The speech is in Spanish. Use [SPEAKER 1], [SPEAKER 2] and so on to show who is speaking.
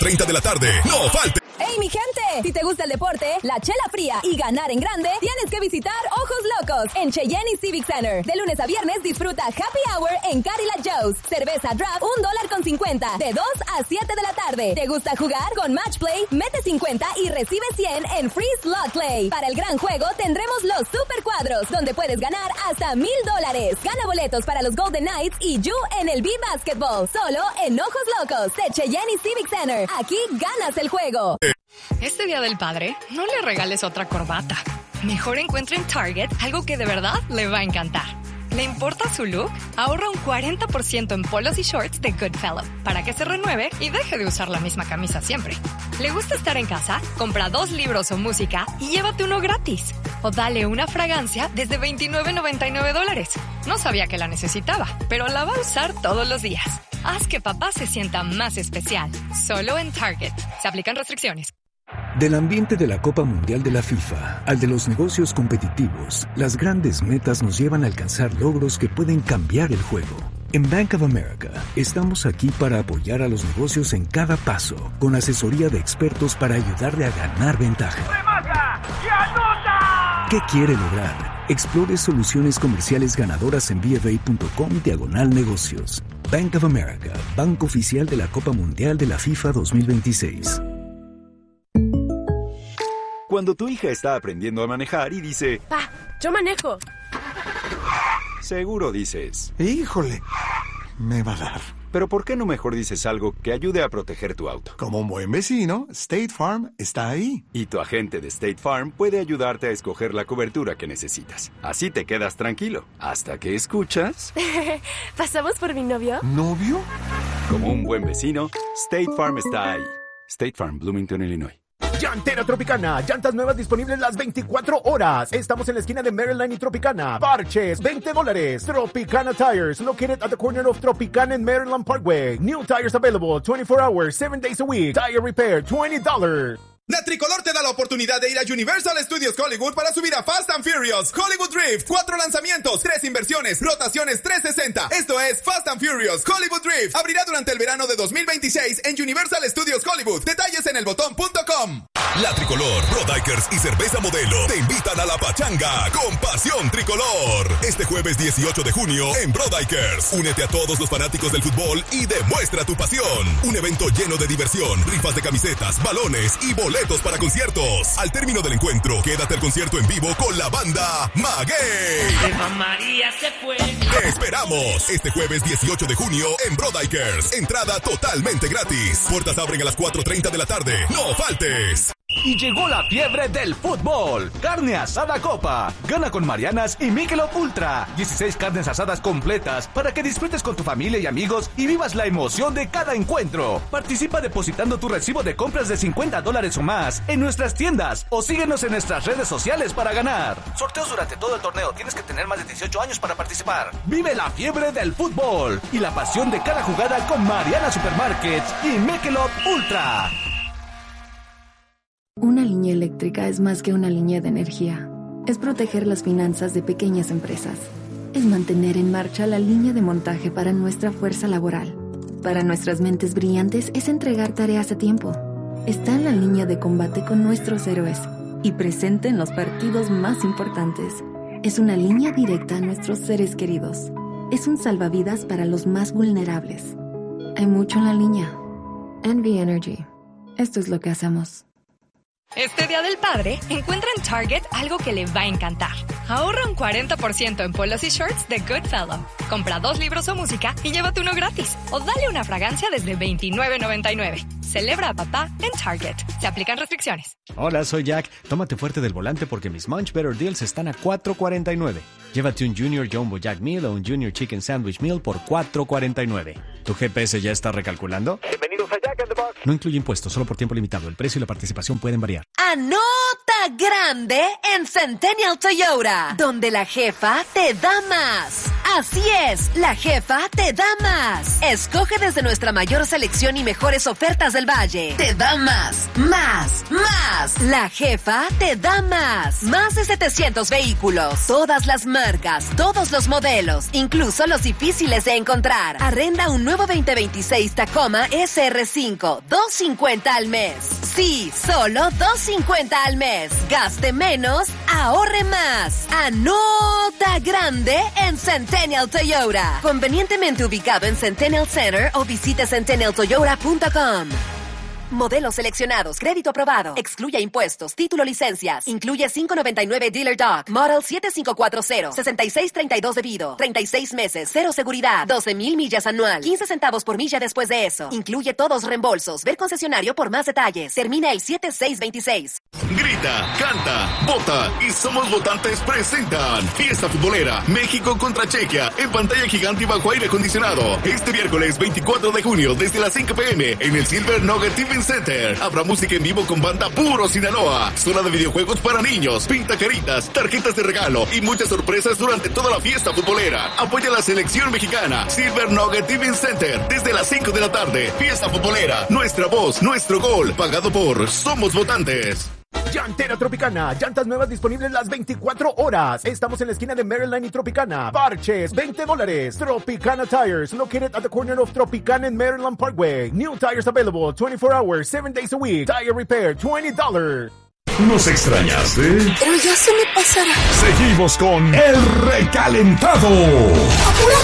[SPEAKER 1] 4:30 de la tarde. ¡No falte!
[SPEAKER 2] ¡Hey, mi gente! Si te gusta el deporte, la chela fría y ganar en grande, tienes que visitar Ojos Locos en Cheyenne y Civic Center. De lunes a viernes disfruta Happy Hour en Cadillac Joe's. Cerveza draft $1.50 de 2 a 7 de la tarde. ¿Te gusta jugar? Con Match Play, mete 50 y recibe 100 en Free Slot Play. Para el gran juego tendremos los Super Cuadros, donde puedes ganar hasta $1,000. Gana boletos para los Golden Knights y You en el B-Basketball. Solo en Ojos Locos de Cheyenne y Civic Center. Aquí ganas el juego.
[SPEAKER 3] Este Día del Padre, no le regales otra corbata. Mejor encuentre en Target algo que de verdad le va a encantar. ¿Le importa su look? Ahorra un 40% en polos y shorts de Goodfellow para que se renueve y deje de usar la misma camisa siempre. ¿Le gusta estar en casa? Compra 2 libros o música y llévate uno gratis. O dale una fragancia desde $29.99. No sabía que la necesitaba, pero la va a usar todos los días. Haz que papá se sienta más especial. Solo en Target. Se aplican restricciones.
[SPEAKER 4] Del ambiente de la Copa Mundial de la FIFA al de los negocios competitivos, las grandes metas nos llevan a alcanzar logros que pueden cambiar el juego. En Bank of America, estamos aquí para apoyar a los negocios en cada paso, con asesoría de expertos para ayudarle a ganar ventaja.
[SPEAKER 5] ¡Remata y anota!
[SPEAKER 4] ¿Qué quiere lograr? Explore soluciones comerciales ganadoras en bfa.com/negocios. Bank of America, banco oficial de la Copa Mundial de la FIFA 2026.
[SPEAKER 6] Cuando tu hija está aprendiendo a manejar y dice...
[SPEAKER 7] ¡Pa, yo manejo!
[SPEAKER 6] Seguro dices...
[SPEAKER 8] ¡Híjole! Me va a dar.
[SPEAKER 6] Pero ¿por qué no mejor dices algo que ayude a proteger tu auto?
[SPEAKER 8] Como un buen vecino, State Farm está ahí.
[SPEAKER 6] Y tu agente de State Farm puede ayudarte a escoger la cobertura que necesitas. Así te quedas tranquilo. Hasta que escuchas...
[SPEAKER 7] ¿Pasamos por mi novio?
[SPEAKER 8] ¿Novio?
[SPEAKER 6] Como un buen vecino, State Farm está ahí. State Farm, Bloomington, Illinois.
[SPEAKER 9] Llantera Tropicana, llantas nuevas disponibles las 24 horas. Estamos en la esquina de Maryland y Tropicana. Parches, $20. Tropicana Tires, located at the corner of Tropicana and Maryland Parkway. New tires available 24 hours, 7 days a week. Tire repair, $20.
[SPEAKER 10] La Tricolor te da la oportunidad de ir a Universal Studios Hollywood para subir a Fast and Furious Hollywood Drift. 4 lanzamientos, 3 inversiones, rotaciones 360. Esto es Fast and Furious Hollywood Drift. Abrirá durante el verano de 2026 en Universal Studios Hollywood. Detalles en elbotón.com.
[SPEAKER 1] La Tricolor, Brodikers y Cerveza Modelo te invitan a la pachanga con Pasión Tricolor. Este jueves 18 de junio en Brodikers. Únete a todos los fanáticos del fútbol y demuestra tu pasión. Un evento lleno de diversión, rifas de camisetas, balones y boletos para conciertos. Al término del encuentro, quédate al concierto en vivo con la banda Maguey.
[SPEAKER 5] Eva María se fue.
[SPEAKER 1] ¡Te esperamos! Este jueves 18 de junio en Brodikers. Entrada totalmente gratis. Puertas abren a las 4:30 de la tarde. ¡No faltes!
[SPEAKER 11] Y llegó la fiebre del fútbol. Carne asada Copa. Gana con Marianas y Michelob Ultra. 16 carnes asadas completas para que disfrutes con tu familia y amigos y vivas la emoción de cada encuentro. Participa depositando tu recibo de compras de $50 o más en nuestras tiendas o síguenos en nuestras redes sociales para ganar. Sorteos durante todo el torneo. Tienes que tener más de 18 años para participar. Vive la fiebre del fútbol y la pasión de cada jugada con Mariana Supermarkets y Michelob Ultra.
[SPEAKER 12] Una línea eléctrica es más que una línea de energía. Es proteger las finanzas de pequeñas empresas. Es mantener en marcha la línea de montaje para nuestra fuerza laboral. Para nuestras mentes brillantes es entregar tareas a tiempo. Está en la línea de combate con nuestros héroes y presente en los partidos más importantes. Es una línea directa a nuestros seres queridos. Es un salvavidas para los más vulnerables. Hay mucho en la línea. NV Energy. Esto es lo que hacemos.
[SPEAKER 3] Este Día del Padre, encuentra en Target algo que le va a encantar. Ahorra un 40% en polos y shorts de Goodfellow. Compra 2 libros o música y llévate uno gratis. O dale una fragancia desde $29.99. Celebra a papá en Target. Se aplican restricciones.
[SPEAKER 13] Hola, soy Jack. Tómate fuerte del volante porque mis Munch Better Deals están a $4.49. Llévate un Junior Jumbo Jack Meal o un Junior Chicken Sandwich Meal por $4.49. ¿Tu GPS ya está recalculando?
[SPEAKER 9] Bienvenidos a Jack in the Box.
[SPEAKER 13] No incluye impuestos, solo por tiempo limitado. El precio y la participación pueden variar.
[SPEAKER 2] Anota grande en Centennial Toyota, donde la jefa te da más.
[SPEAKER 14] Así es, la jefa te da más. Escoge desde nuestra mayor selección y mejores ofertas del Valle. Te da más, más, más. La jefa te da más. Más de 700 vehículos. Todas las marcas, todos los modelos, incluso los difíciles de encontrar. Arrenda un nuevo 2026 Tacoma SR5, $250 al mes. Sí, solo $250 al mes. Gaste menos, ahorre más. Anota grande en Centennial Toyota. Convenientemente ubicado en Centennial Center o visite centennialtoyota.com. Modelos seleccionados, crédito aprobado, excluye impuestos, título, licencias, incluye $5.99 Dealer Doc, Model 7540, 6632 debido, 36 meses, cero seguridad, 12,000 millas anual, 15 centavos por milla después de eso, incluye todos reembolsos, ver concesionario por más detalles, termina el 7626.
[SPEAKER 15] Grita, canta, vota y Somos Votantes presentan Fiesta Futbolera, México contra Chequia, en pantalla gigante y bajo aire acondicionado, este miércoles 24 de junio desde las 5 p.m. en el Silver Nugget TV Center. Habrá música en vivo con banda Puro Sinaloa, zona de videojuegos para niños, pintacaritas, tarjetas de regalo y muchas sorpresas durante toda la fiesta futbolera. Apoya a la selección mexicana. Silver Nugget TV Center desde las 5 de la tarde. Fiesta futbolera, nuestra voz, nuestro gol, pagado por Somos Votantes.
[SPEAKER 9] Llantera Tropicana, llantas nuevas disponibles las 24 horas. Estamos en la esquina de Maryland y Tropicana. Parches, $20. Tropicana Tires, located at the corner of Tropicana and Maryland Parkway. New tires available 24 hours, 7 days a week. Tire repair, $20.
[SPEAKER 1] ¿Nos extrañaste?
[SPEAKER 16] Pero ya se me pasará.
[SPEAKER 1] Seguimos con El Recalentado.